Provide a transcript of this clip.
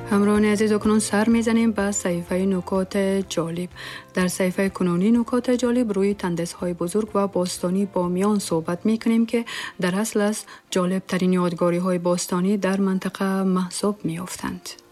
همراهان عزیز کنون سر میزنیم به صحیفه نکات جالب. در صحیفه کنونی نکات جالب روی تندیس‌های بزرگ و باستانی با میان صحبت میکنیم که در اصل از جالب ترین یادگاری های باستانی در منطقه محسوب میافتند.